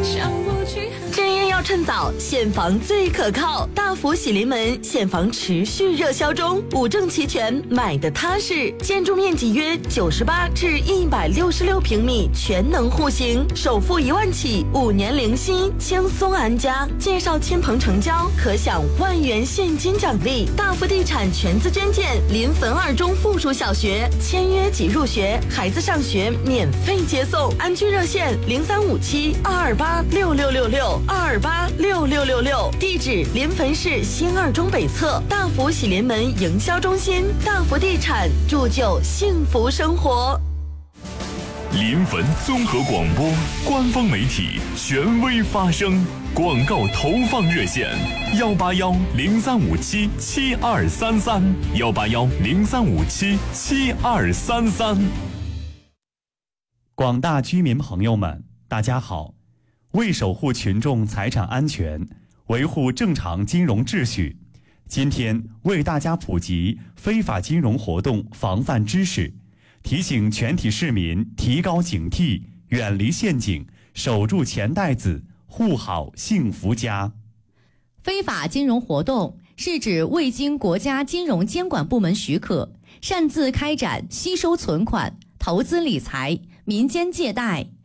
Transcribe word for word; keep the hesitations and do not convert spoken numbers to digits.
正业要趁早，现房最可靠。大福喜临门现房持续热销中，五证齐全，买的踏实。建筑面积约九十八至一百六十六平米，全能户型，首付一万起，五年零息，轻松安家。介绍亲朋成交，可享万元现金奖励。大福地产全资捐建临汾二中附属小学，签约即入学，孩子上学免费接送。安居热线零三五七二二八六六六六二二八六六六六，地址临汾市新二中北侧大福喜临门营销中心。大福地产铸就幸福生活。 临汾综合广播官方媒体，权威发声。广告投放热线：幺八幺零三五七七二三三，幺八幺零三五七七二三三。 广大居民朋友们，大家好。为守护群众财产安全，维护正常金融秩序，今天为大家普及非法金融活动防范知识，提醒全体市民提高警惕，远离陷阱，守住钱袋子，护好幸福家。 非法金融活动是指未经国家金融监管部门许可，擅自开展吸收存款、投资理财、民间借贷、